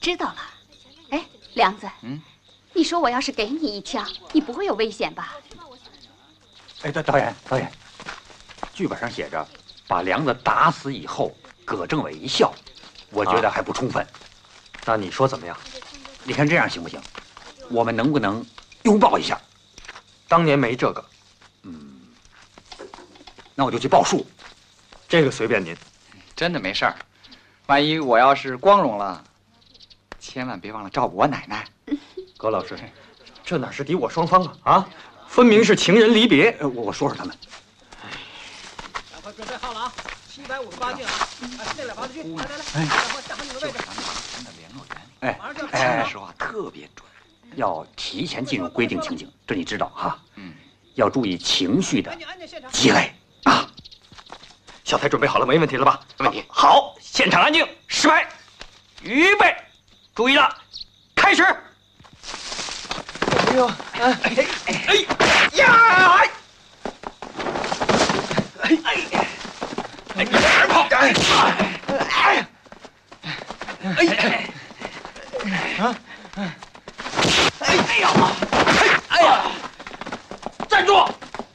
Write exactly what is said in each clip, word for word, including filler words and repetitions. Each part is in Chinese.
知道了。哎，梁子，嗯，你说我要是给你一枪，你不会有危险吧？ 哎，导导演，导演，剧本上写着把梁子打死以后，葛政委一笑，我觉得还不充分。啊、 那你说怎么样？ 你看这样行不行？我们能不能拥抱一下？ 当年没这个。 嗯，那我就去报数。 这个随便您。 真的没事儿。万一我要是光荣了，千万别忘了照顾我奶奶。 葛老师，这哪是敌我双方啊？啊，分明是情人离别。 我我说说他们。 赶快准备好了啊！七百五十八斤啊！哎，现在两把子去，来来来，赶快站好你们位置。 咱们的联络员，哎哎，说话特别准，要提前进入规定情景，这你知道哈？嗯，要注意情绪的积累啊。 小台准备好了，没问题了吧？ 没问题。 好，现场安静，失败，预备，注意了，开始。哎呦，哎哎哎呀！哎哎哎！哎，二炮！哎哎哎哎！啊！哎哎呀！哎呀！站住！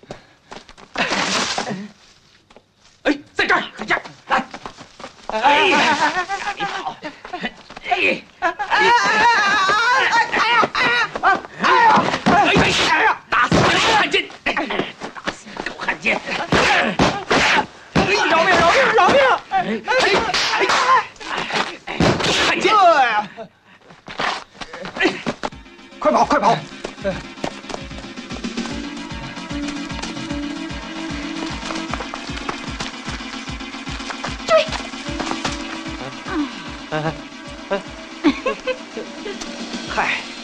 哎，在这儿，在这儿，来！哎呀！你跑！哎！哎！哎！哎呀！哎呀！哎呀！哎呀！打死你狗汉奸！打死你狗汉奸！饶命！饶命！饶命！哎！哎！哎！狗汉奸！哎！快跑！快跑！ 追！ 哎哎哎！嗨。